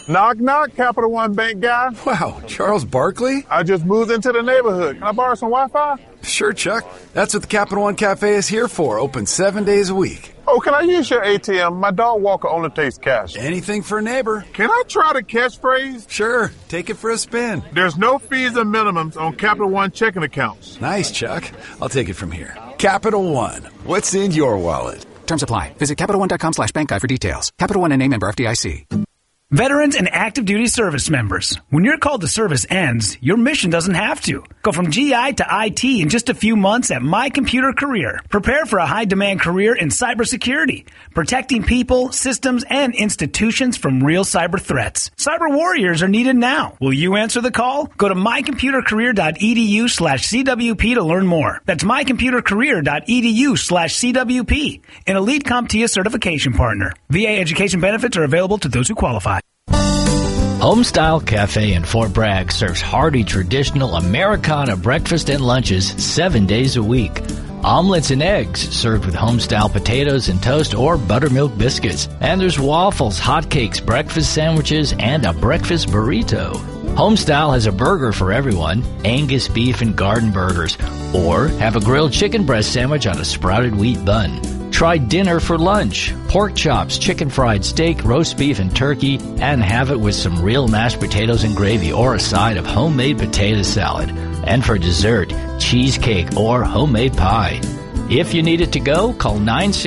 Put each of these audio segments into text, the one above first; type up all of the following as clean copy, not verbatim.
Knock, knock, Capital One Bank guy. Wow, Charles Barkley? I just moved into the neighborhood. Can I borrow some Wi-Fi? Sure, Chuck. That's what the Capital One Cafe is here for. Open 7 days a week. Oh, can I use your ATM? My dog walker only takes cash. Anything for a neighbor. Can I try the catchphrase? Sure. Take it for a spin. There's no fees and minimums on Capital One checking accounts. Nice, Chuck. I'll take it from here. Capital One. What's in your wallet? Terms apply. Visit CapitalOne.com/bank guide for details. Capital One and name member FDIC. Veterans and active duty service members, when your call to service ends, your mission doesn't have to. Go from GI to IT in just a few months at My Computer Career. Prepare for a high-demand career in cybersecurity, protecting people, systems, and institutions from real cyber threats. Cyber warriors are needed now. Will you answer the call? Go to mycomputercareer.edu/CWP to learn more. That's mycomputercareer.edu/CWP, an elite CompTIA certification partner. VA education benefits are available to those who qualify. Homestyle Cafe in Fort Bragg serves hearty traditional Americana breakfast and lunches 7 days a week. Omelets and eggs served with homestyle potatoes and toast or buttermilk biscuits. And there's waffles, hotcakes, breakfast sandwiches, and a breakfast burrito. Homestyle has a burger for everyone, Angus beef and garden burgers, or have a grilled chicken breast sandwich on a sprouted wheat bun. Try dinner for lunch, pork chops, chicken fried steak, roast beef and turkey, and have it with some real mashed potatoes and gravy or a side of homemade potato salad. And for dessert, cheesecake or homemade pie. If you need it to go, call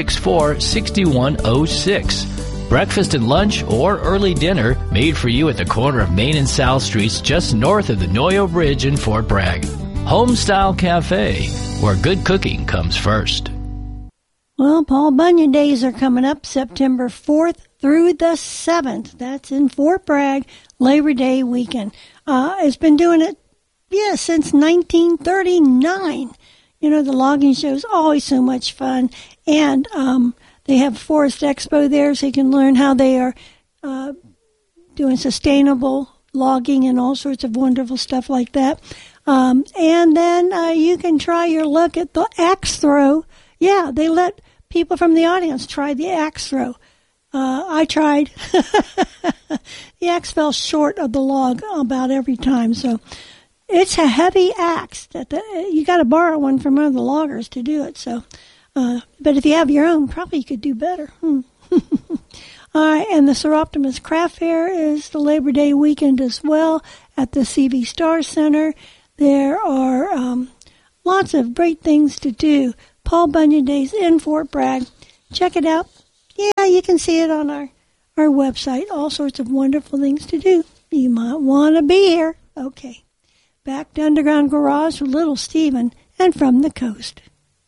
964-6106. Breakfast and lunch or early dinner made for you at the corner of Main and South Streets just north of the Noyo Bridge in Fort Bragg. Homestyle Cafe, where good cooking comes first. Well, Paul Bunyan Days are coming up September 4th through the 7th. That's in Fort Bragg, Labor Day weekend. It's been doing it, since 1939. You know, the logging show is always so much fun. And they have Forest Expo there, so you can learn how they are doing sustainable logging and all sorts of wonderful stuff like that. And then you can try your luck at the axe throw. Yeah, they let people from the audience try the axe throw. I tried. The axe fell short of the log about every time. So it's a heavy axe. You got to borrow one from one of the loggers to do it. So, but if you have your own, probably you could do better. All right, and the Seroptimus Craft Fair is the Labor Day weekend as well at the CV Star Center. There are lots of great things to do. Paul Bunyan Days in Fort Bragg. Check it out. Yeah, you can see it on our website. All sorts of wonderful things to do. You might want to be here. Okay. Back to Underground Garage with Little Steven and From the Coast.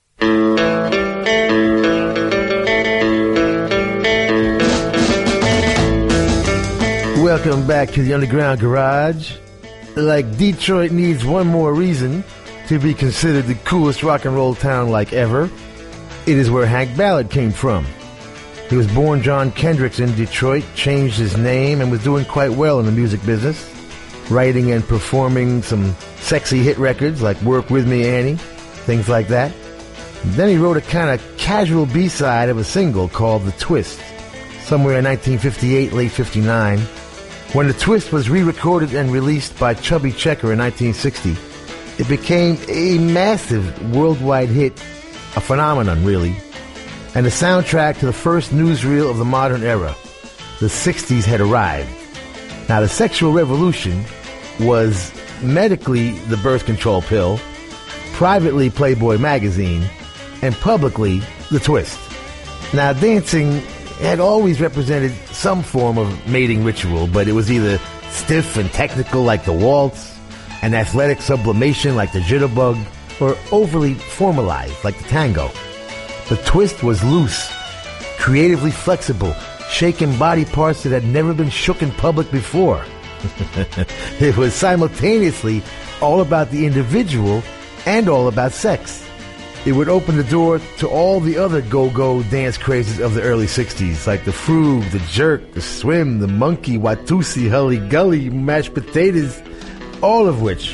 Welcome back to the Underground Garage. Like Detroit needs one more reason to be considered the coolest rock and roll town like ever, it is where Hank Ballard came from. He was born John Kendricks in Detroit, changed his name, and was doing quite well in the music business, writing and performing some sexy hit records like Work With Me, Annie, things like that. Then he wrote a kind of casual B-side of a single called The Twist, somewhere in 1958, late 59. When The Twist was re-recorded and released by Chubby Checker in 1960, it became a massive worldwide hit, a phenomenon, really, and the soundtrack to the first newsreel of the modern era. The 60s had arrived. Now, the sexual revolution was medically the birth control pill, privately Playboy magazine, and publicly The Twist. Now, dancing had always represented some form of mating ritual, but it was either stiff and technical like the waltz, an athletic sublimation like the jitterbug, or overly formalized like the tango. The twist was loose, creatively flexible, shaking body parts that had never been shook in public before. It was simultaneously all about the individual and all about sex. It would open the door to all the other go-go dance crazes of the early 60s, like the frug, the jerk, the swim, the monkey, Watusi, Hully Gully, mashed potatoes, all of which,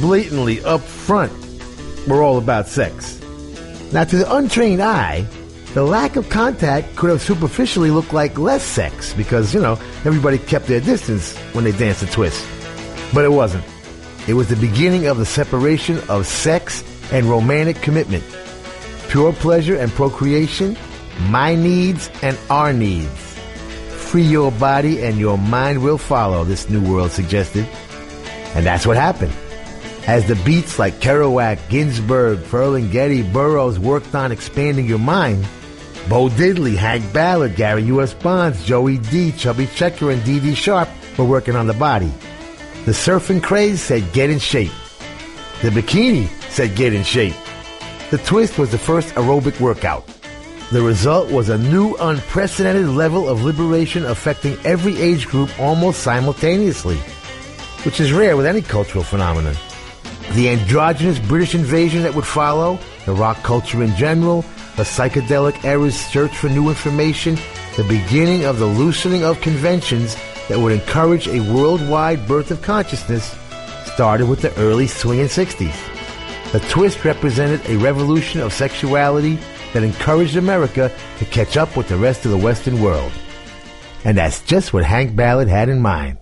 blatantly up front, were all about sex. Now, to the untrained eye, The lack of contact could have superficially looked like less sex because, everybody kept their distance when they danced a twist. But it wasn't. It was the beginning of the separation of sex and romantic commitment. Pure pleasure and procreation, my needs and our needs. Free your body and your mind will follow, this new world suggested. And that's what happened. As the beats like Kerouac, Ginsberg, Ferlinghetti, Burroughs worked on expanding your mind, Bo Diddley, Hank Ballard, Gary U.S. Bonds, Joey D, Chubby Checker, and D.D. Sharp were working on the body. The surfing craze said get in shape. The bikini said get in shape. The twist was the first aerobic workout. The result was a new unprecedented level of liberation affecting every age group almost simultaneously, which is rare with any cultural phenomenon. The androgynous British invasion that would follow, the rock culture in general, the psychedelic era's search for new information, the beginning of the loosening of conventions that would encourage a worldwide birth of consciousness started with the early swinging 60s. The twist represented a revolution of sexuality that encouraged America to catch up with the rest of the Western world. And that's just what Hank Ballard had in mind.